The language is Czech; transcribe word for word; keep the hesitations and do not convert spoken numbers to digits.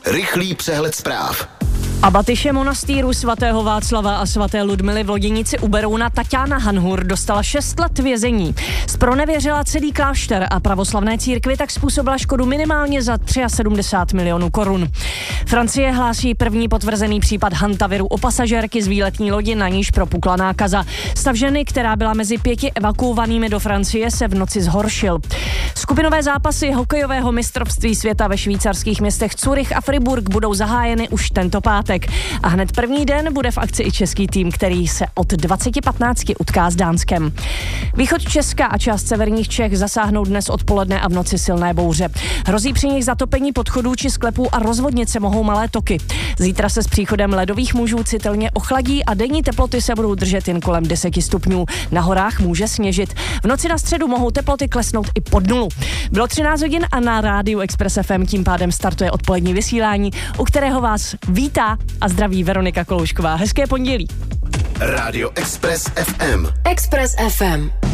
Rychlý přehled zpráv. A Batyše monastýru svatého Václava a svaté Ludmily v Loděnici u Berouna Taťána Hanhur dostala šest let vězení. Zpronevěřila celý klášter a pravoslavné církvi tak způsobila škodu minimálně za sedmdesát tři milionů korun. Francie hlásí první potvrzený případ hantaviru u pasažérky z výletní lodi, na níž propukla nákaza. Stav ženy, která byla mezi pěti evakuovanými do Francie, se v noci zhoršil. Skupinové zápasy hokejového mistrovství světa ve švýcarských městech Curych a Friburg budou zahájeny už tento pátek. A hned první den bude v akci i český tým, který se od dvacet patnáct utká s Dánskem. Východ Česka a část severních Čech zasáhnou dnes odpoledne a v noci silné bouře. Hrozí při nich zatopení podchodů či sklepů a rozvodnit se mohou malé toky. Zítra se s příchodem ledových mužů citelně ochladí a denní teploty se budou držet jen kolem deseti stupňů. Na horách může sněžit. V noci na středu mohou teploty klesnout i pod nulu. Bylo třináct hodin a na rádiu Express F M tím pádem startuje odpolední vysílání, u kterého vás vítá a zdraví Veronika Koloušková. Hezké pondělí. Rádio Express F M. Express F M.